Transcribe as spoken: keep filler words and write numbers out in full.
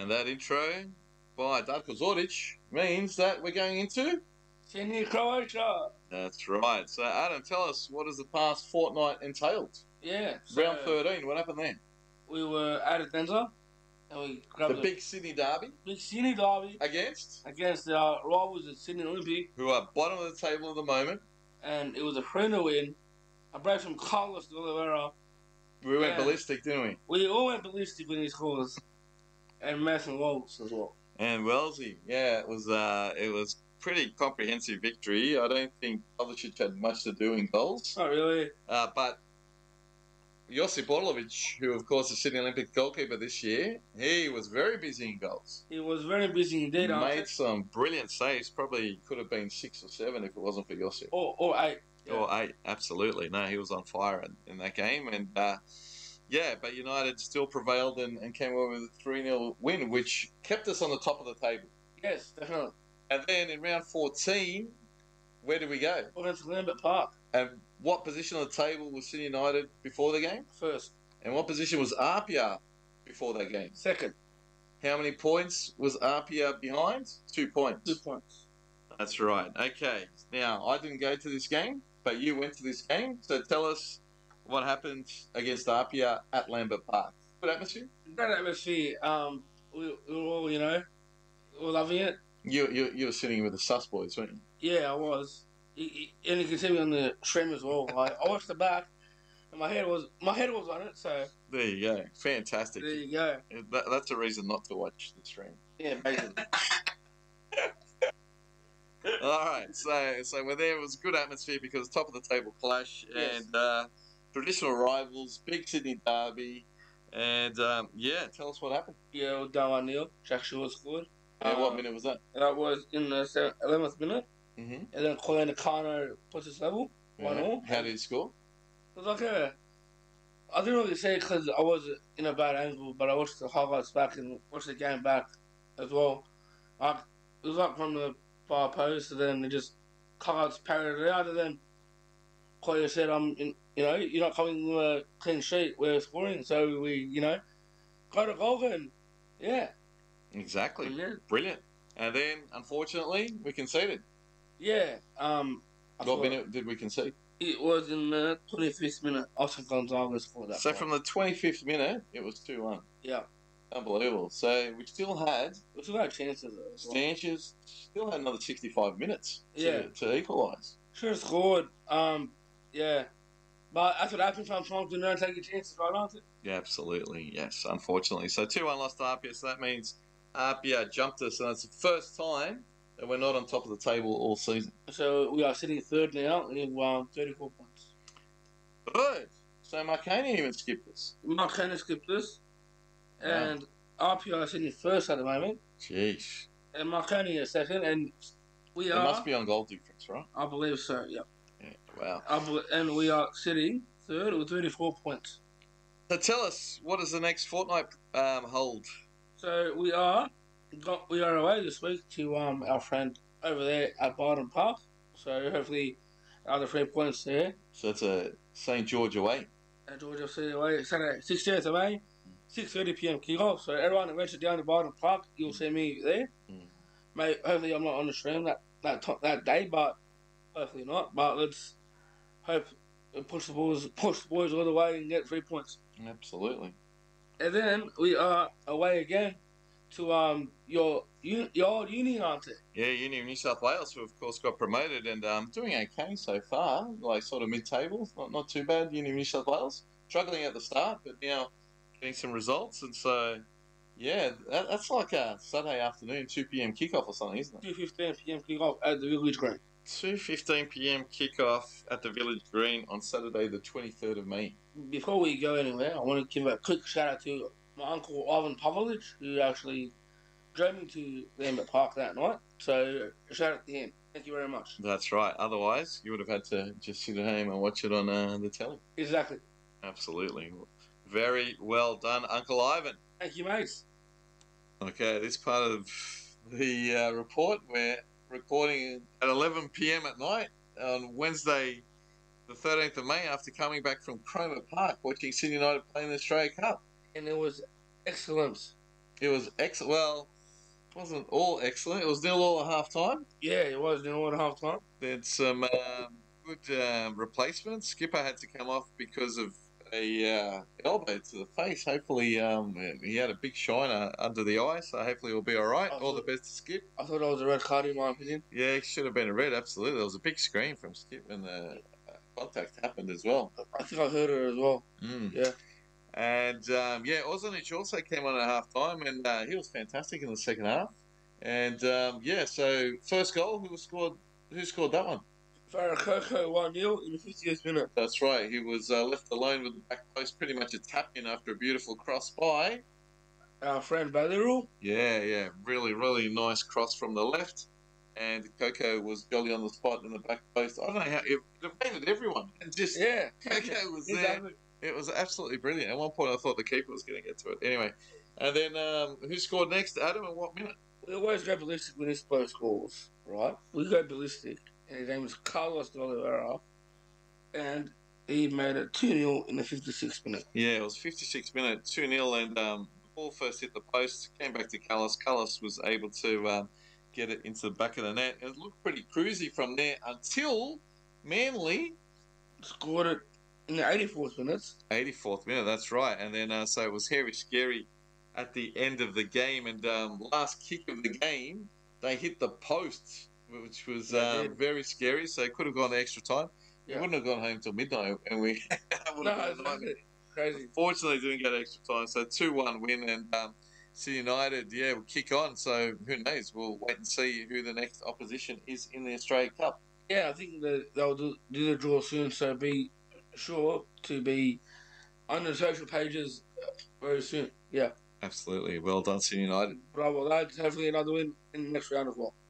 And that intro by Darko Zordic means that we're going into Sydney, Croatia. That's right. So, Adam, tell us, what has the past fortnight entailed? Yeah. So Round thirteen, what happened there? we were at Adenza and we grabbed The a big Sydney derby big Sydney derby against, against our rivals at Sydney Olympic, who are bottom of the table at the moment. and it was a three nil win. A break from Carlos de Oliveira. We went Yeah. ballistic, didn't we? We all went ballistic with his scores, and Mason Waltz as well. And Wellesley, yeah, it was uh, it was pretty comprehensive victory. I don't think Pavlicic had much to do in goals, Not really. uh, but Josip Orlovic, who of course is Sydney Olympic goalkeeper this year, he was very busy in goals. He was very busy indeed. Made some brilliant saves. Probably could have been six or seven if it wasn't for Josip. Or, or eight. Yeah. Or eight, absolutely. No, he was on fire in, in that game. And uh, yeah, but United still prevailed and, and came away with a three nil win, which kept us on the top of the table. Yes, definitely. And then in round fourteen, where did we go? Against Lambert Park And what position on the table was Sydney United before the game? first. And what position was Apia before that game? Second. How many points was Apia behind? Two points. Two points. That's right. Okay. Now, I didn't go to this game, but you went to this game. So tell us what happened against Apia at Lambert Park. Good atmosphere? Great atmosphere. Um, we, we were all, you know, we were loving it. You, you, you were sitting with the sus boys, weren't you? Yeah, I was. Y- y- And you can see me on the stream as well. Like, I watched the back, and my head was my head was on it. So There you go. Fantastic. there you go. That, that's a reason not to watch the stream. Yeah, basically. All right, so so we're there. It was a good atmosphere because top of the table clash Yes. and uh, traditional rivals, big Sydney derby, and um, yeah, tell us what happened. Yeah, we done one nil. Jack Shaw scored. And what Um, minute was that? That was in the se- eleventh minute, Mm-hmm. and then Colin Nakano puts us level one all. How did he score? It was like a. I didn't really say because I was in a bad angle, but I watched the highlights back and watched the game back as well. Like, it was like from the far post, and then they just cards parried it out, and then Collier said, "I'm, in, you know, you're not coming with a clean sheet. We're scoring, so we, you know, got a goal and yeah, Exactly. yeah, Brilliant. And then, unfortunately, we conceded. yeah." Um, I What thought minute did we concede? it was in the twenty-fifth minute. Oscar Gonzalez scored that. So goal. from the twenty-fifth minute, it was two one. yeah, Unbelievable. So we still had, we still had chances. Though, as well. Stanches still had another sixty-five minutes to, Yeah. to equalise. Should have scored. Um, yeah. But that's what happens sometimes when you don't take your chances, right, aren't it? Yeah, absolutely. Yes, unfortunately. So two one lost to Apia, so that means Apia jumped us, and it's the first time that we're not on top of the table all season. So we are sitting third now with um, thirty-four points. Good. So Marconi even skipped us. Mark Hanna skipped us. Wow. And R P are sitting first at the moment. Jeez. And Marconi is second. And we It are. must be on goal difference, right? I believe so, yeah. Yeah. Wow. I bel and we are sitting third with thirty-four points. So tell us, what does the next fortnight um, hold? So we are got, we are away this week to um our friend over there at Barton Park. So hopefully other three points there. So it's a Saint George away. At Georgia City away Saturday, sixteenth of May, six thirty p.m. kickoff. So everyone that ventured down to Barton Park, you'll see me there. Mm. Mate, hopefully I'm not on the stream that that to- that day, but hopefully not. But let's hope and push the boys push the boys all the way and get three points. Absolutely. And then we are away again to um your un- your old uni, aren't it? Yeah, Uni of New South Wales, who of course got promoted and um, doing okay so far, like sort of mid-table, not not too bad. Uni of New South Wales, struggling at the start, but now getting some results, and so yeah, that, that's like a Saturday afternoon, two p.m. kickoff or something, isn't it? two fifteen p.m. kickoff at the Village Green. two fifteen p.m. kickoff at the Village Green on Saturday, the twenty-third of May. Before we go anywhere, I want to give a quick shout out to my uncle Ivan Pavlovich, who actually drove me to Lambert Park that night. So shout out to him. Thank you very much. That's right. Otherwise, you would have had to just sit at home and watch it on uh, the telly. Exactly. Absolutely. Very well done, Uncle Ivan. Thank you, mates. Okay, this part of the uh, report, we're recording at eleven p.m. at night on Wednesday, the thirteenth of May, after coming back from Cromer Park, watching Sydney United play in the Australia Cup. And it was excellent. It was excellent. Well, it wasn't all excellent. It was nil all at half time. Yeah, it was nil one half time. Then some um, good um, replacements. Skipper had to come off because of a uh, elbow to the face. Hopefully, um, he had a big shiner under the eye, so hopefully he'll be all right. I All the thought- best to Skip. I thought that was a red card in my opinion. Yeah, it should have been a red. Absolutely, there was a big screen from Skip, and the uh, contact happened as well. I think I heard it as well. Mm. Yeah. And um, yeah, Ozanic also came on at half time, and uh, he was fantastic in the second half. And um, yeah, so first goal, who scored? Who scored that one? Farah Coco one nil in the fiftieth minute. That's right. He was uh, left alone with the back post, pretty much a tap in after a beautiful cross by. Our friend Badiru. Yeah, yeah, really, really nice cross from the left. And Coco was jolly on the spot in the back post. I don't know how it evaded everyone. And just Yeah. Coco was there. Exactly. It was absolutely brilliant. At one point, I thought the keeper was going to get to it. Anyway, and then um, who scored next? Adam, and what minute? We always go ballistic when this bloke scores, right? We go ballistic, and his name is Carlos de Oliveira, and he made it two nil in the fifty-sixth minute. Yeah, it was fifty-six minutes, two nil, and um, the ball first hit the post, came back to Callis. Callis was able to um, get it into the back of the net. It looked pretty cruisy from there until Manly. Scored it in the eighty-fourth minute. eighty-fourth minute, that's right. And then, uh, so it was hairy scary at the end of the game. And um, last kick of the game, they hit the post, which was They um, did. very scary. So it could have gone extra time. Yeah. We wouldn't have gone home till midnight. And we would No, have it's been a nightmare. crazy. Fortunately, didn't get extra time. So two one win. And um, City United, yeah, will kick on. So who knows? We'll wait and see who the next opposition is in the Australia Cup. Yeah, I think that they'll do, do the draw soon, so be sure to be on the social pages very soon. Yeah. Absolutely. Well done, City United. Bravo, lads. Hopefully another win in the next round as well.